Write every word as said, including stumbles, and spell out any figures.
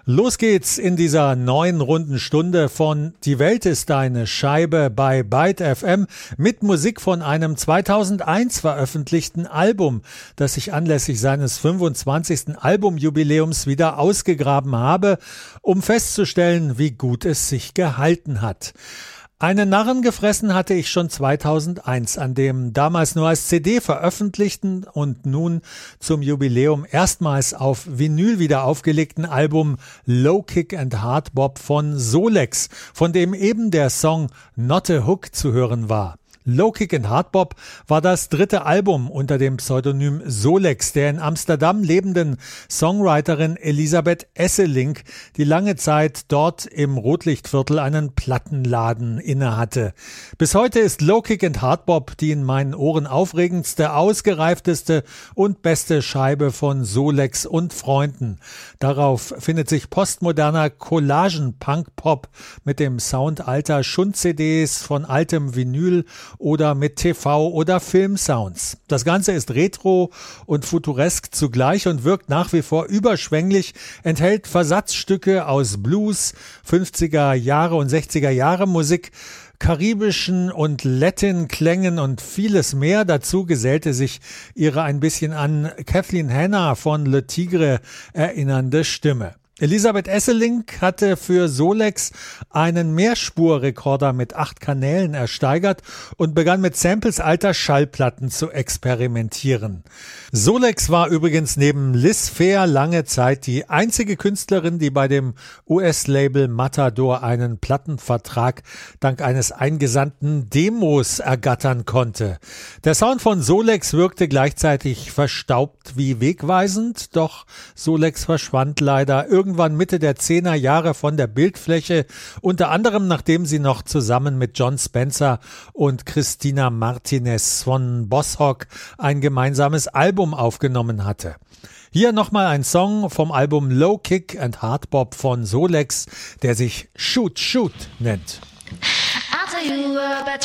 Los geht's in dieser neuen runden Stunde von Die Welt ist eine Scheibe bei Byte F M mit Musik von einem zweitausendeins veröffentlichten Album, das ich anlässlich seines fünfundzwanzigsten Albumjubiläums wieder ausgegraben habe, um festzustellen, wie gut es sich gehalten hat. Einen Narren gefressen hatte ich schon zweitausendeins, an dem damals nur als C D veröffentlichten und nun zum Jubiläum erstmals auf Vinyl wieder aufgelegten Album Low Kick and Hard Bop von Solex, von dem eben der Song Not a Hook zu hören war. Low Kick and Hard Bop war das dritte Album unter dem Pseudonym Solex der in Amsterdam lebenden Songwriterin Elisabeth Esselink, die lange Zeit dort im Rotlichtviertel einen Plattenladen innehatte. Bis heute ist Low Kick and Hard Bop die in meinen Ohren aufregendste, ausgereifteste und beste Scheibe von Solex und Freunden. Darauf findet sich postmoderner Collagen-Punk-Pop mit dem Sound alter Schund-C Ds von altem Vinyl oder mit T V- oder Filmsounds. Das Ganze ist retro und futuresk zugleich und wirkt nach wie vor überschwänglich, enthält Versatzstücke aus Blues, fünfziger Jahre und sechziger Jahre Musik, karibischen und Latin-Klängen und vieles mehr. Dazu gesellte sich ihre ein bisschen an Kathleen Hanna von Le Tigre erinnernde Stimme. Elisabeth Esselink hatte für Solex einen Mehrspurrekorder mit acht Kanälen ersteigert und begann mit Samples alter Schallplatten zu experimentieren. Solex war übrigens neben Liz Phair lange Zeit die einzige Künstlerin, die bei dem U S-Label Matador einen Plattenvertrag dank eines eingesandten Demos ergattern konnte. Der Sound von Solex wirkte gleichzeitig verstaubt wie wegweisend, doch Solex verschwand leider irgendwann Irgendwann Mitte der zehner Jahre von der Bildfläche, unter anderem nachdem sie noch zusammen mit John Spencer und Christina Martinez von Bosshock ein gemeinsames Album aufgenommen hatte. Hier nochmal ein Song vom Album Low Kick and Hard Bop von Solex, der sich Shoot Shoot nennt. I'll tell you about